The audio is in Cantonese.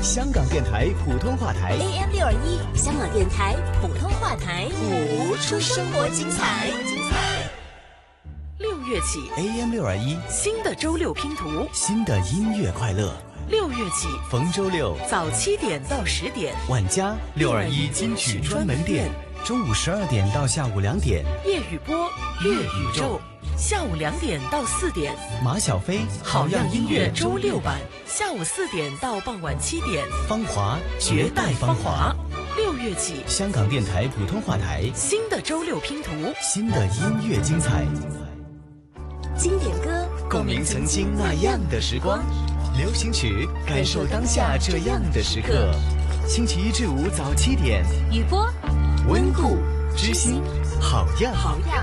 香港电台普通话台 AM621，香港电台普通话台， 谱出生活精彩。 6月起 AM621， 新的周六拼图， 新的音乐快乐。 6月起逢周六早7点到10点， 晚家621金曲专门店，中午12点到下午2点， 夜雨波乐宇宙，下午2点到4点， 马小飞好样音乐周6版，下午4点到傍晚7点， 芳华绝代芳华。 6月起， 香港电台普通话台， 新的周六拼图， 新的音乐精彩。 经典歌， 共鸣曾经那样的时光；流行曲，感受当下这样的时刻。星期1至5早7点， 雨波， 温故知新，好样。